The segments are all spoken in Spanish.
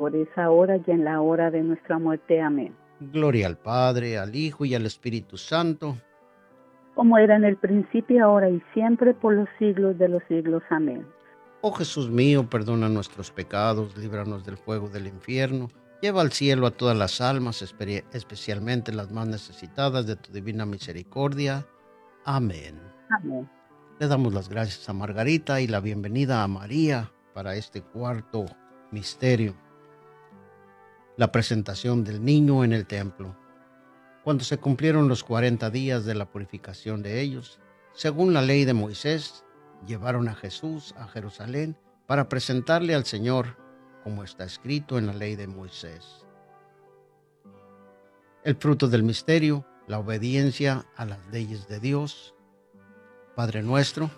pecadores, ahora y en la hora de nuestra muerte. Amén. Gloria al Padre, al Hijo y al Espíritu Santo. Como era en el principio, ahora y siempre, por los siglos de los siglos. Amén. Oh Jesús mío, perdona nuestros pecados, líbranos del fuego del infierno, lleva al cielo a todas las almas, especialmente las más necesitadas de tu divina misericordia. Amén. Amén. Le damos las gracias a Margarita y la bienvenida a María para este cuarto misterio, la presentación del niño en el templo. Cuando se cumplieron los 40 días de la purificación de ellos, según la ley de Moisés, llevaron a Jesús a Jerusalén para presentarle al Señor, como está escrito en la ley de Moisés. El fruto del misterio, la obediencia a las leyes de Dios. Padre nuestro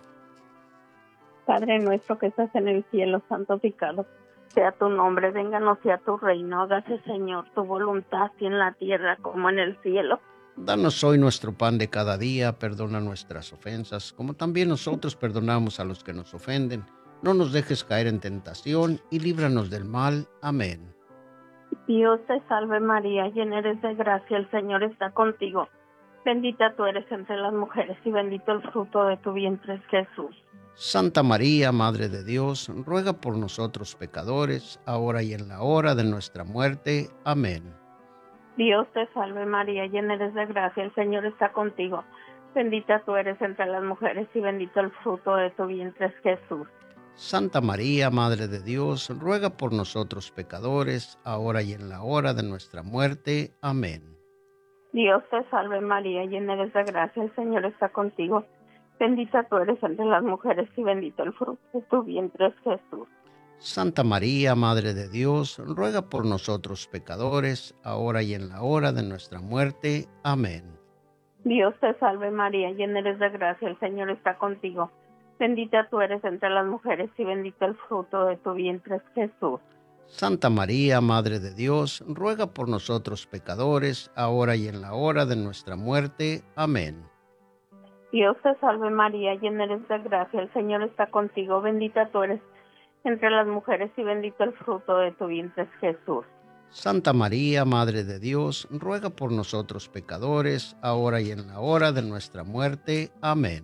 que estás en el cielo, santificado sea tu nombre, vénganos sea tu reino, hágase, Señor, tu voluntad, así en la tierra como en el cielo. Danos hoy nuestro pan de cada día, perdona nuestras ofensas, como también nosotros perdonamos a los que nos ofenden. No nos dejes caer en tentación y líbranos del mal. Amén. Dios te salve María, llena eres de gracia, el Señor está contigo. Bendita tú eres entre las mujeres y bendito el fruto de tu vientre, Jesús. Santa María, Madre de Dios, ruega por nosotros pecadores, ahora y en la hora de nuestra muerte. Amén. Dios te salve María, llena eres de gracia, el Señor está contigo. Bendita tú eres entre las mujeres y bendito el fruto de tu vientre, Jesús. Santa María, Madre de Dios, ruega por nosotros pecadores, ahora y en la hora de nuestra muerte. Amén. Dios te salve María, llena eres de gracia, el Señor está contigo. Bendita tú eres entre las mujeres y bendito el fruto de tu vientre, Jesús. Santa María, Madre de Dios, ruega por nosotros pecadores, ahora y en la hora de nuestra muerte. Amén. Dios te salve María, llena eres de gracia, el Señor está contigo. Bendita tú eres entre las mujeres y bendito el fruto de tu vientre, Jesús. Santa María, Madre de Dios, ruega por nosotros pecadores, ahora y en la hora de nuestra muerte. Amén. Dios te salve María, llena eres de gracia, el Señor está contigo. Bendita tú eres entre las mujeres y bendito el fruto de tu vientre, Jesús. Santa María, Madre de Dios, ruega por nosotros pecadores, ahora y en la hora de nuestra muerte. Amén.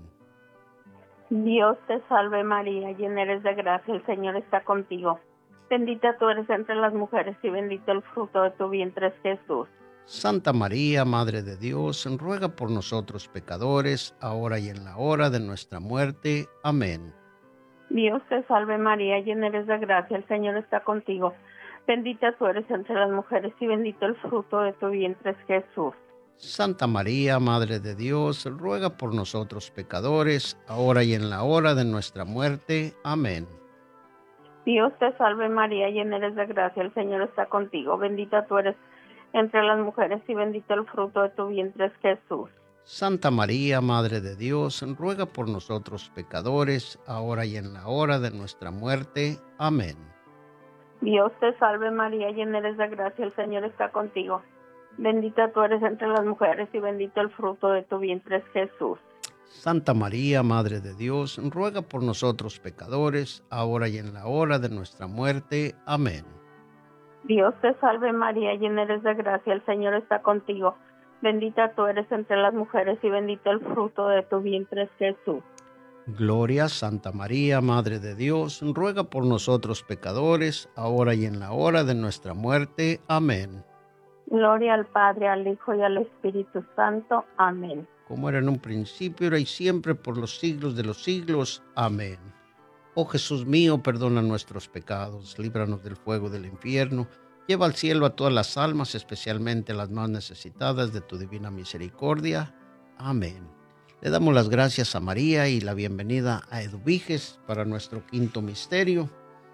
Dios te salve María, llena eres de gracia, el Señor está contigo. Bendita tú eres entre las mujeres y bendito el fruto de tu vientre, Jesús. Santa María, Madre de Dios, ruega por nosotros pecadores, ahora y en la hora de nuestra muerte. Amén. Dios te salve María, llena eres de gracia, el Señor está contigo. Bendita tú eres entre las mujeres y bendito el fruto de tu vientre, Jesús. Santa María, Madre de Dios, ruega por nosotros pecadores, ahora y en la hora de nuestra muerte. Amén. Dios te salve María, llena eres de gracia, el Señor está contigo. Bendita tú eres entre las mujeres y bendito el fruto de tu vientre, Jesús. Santa María, Madre de Dios, ruega por nosotros pecadores, ahora y en la hora de nuestra muerte. Amén. Dios te salve María, llena eres de gracia, el Señor está contigo. Bendita tú eres entre las mujeres y bendito el fruto de tu vientre, Jesús. Santa María, Madre de Dios, ruega por nosotros pecadores, ahora y en la hora de nuestra muerte. Amén. Dios te salve María, llena eres de gracia, el Señor está contigo. Bendita tú eres entre las mujeres y bendito el fruto de tu vientre, Jesús. Gloria, Santa María, Madre de Dios, ruega por nosotros pecadores, ahora y en la hora de nuestra muerte. Amén. Gloria al Padre, al Hijo y al Espíritu Santo. Amén. Como era en un principio, ahora y siempre, por los siglos de los siglos. Amén. Oh Jesús mío, perdona nuestros pecados, líbranos del fuego del infierno, lleva al cielo a todas las almas, especialmente a las más necesitadas de tu divina misericordia. Amén. Le damos las gracias a María y la bienvenida a Eduviges para nuestro quinto misterio,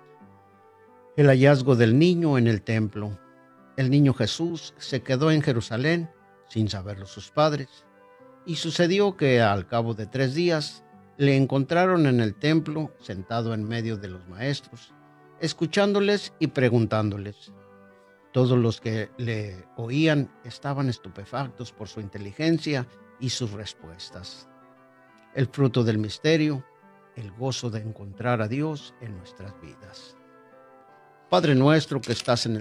el hallazgo del niño en el templo. El niño Jesús se quedó en Jerusalén sin saberlo sus padres, y sucedió que al cabo de 3 días le encontraron en el templo sentado en medio de los maestros, escuchándoles y preguntándoles. Todos los que le oían estaban estupefactos por su inteligencia y sus respuestas. El fruto del misterio, el gozo de encontrar a Dios en nuestras vidas. Padre nuestro que estás en el